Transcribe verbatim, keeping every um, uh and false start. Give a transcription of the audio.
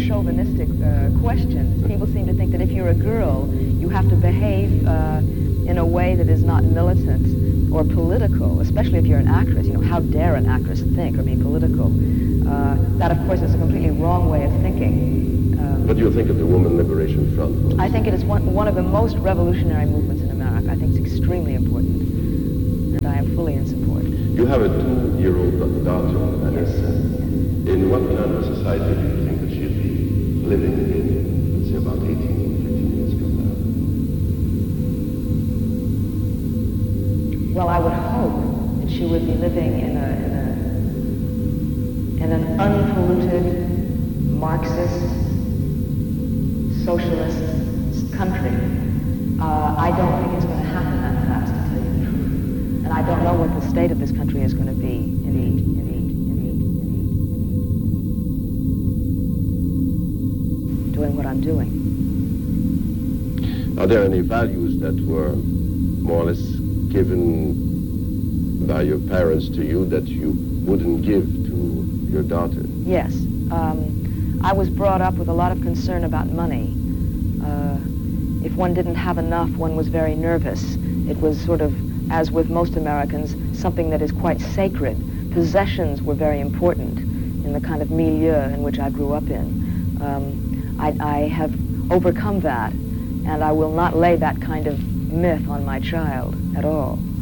chauvinistic uh, questions. People seem to think that if you're a girl, you have to behave uh, in a way that is not militant or political, especially if you're an actress. You know, how dare an actress think or be political? Uh, that, of course, is a completely wrong way of thinking. Um, what do you think of the Woman Liberation Front? I think it is one, one of the most revolutionary movements in America. I think it's extremely important, and I am fully in support. You have a two-year-old daughter, Vanessa. In what kind of society do you think that she'll be living in, let's say, about eighteen or fifteen years from now? Well, I would hope that she would be living in a, in a, in an unpolluted, Marxist, socialist country. Uh, I don't think it's going to happen that fast, to tell you the truth. And I don't know what the state of this country is going to be in the, in the doing what I'm doing. Are there any values that were more or less given by your parents to you that you wouldn't give to your daughter? Yes. Um, I was brought up with a lot of concern about money. Uh, if one didn't have enough, one was very nervous. It was sort of, as with most Americans, something that is quite sacred. Possessions were very important in the kind of milieu in which I grew up in. Um, I, I have overcome that, and I will not lay that kind of myth on my child at all.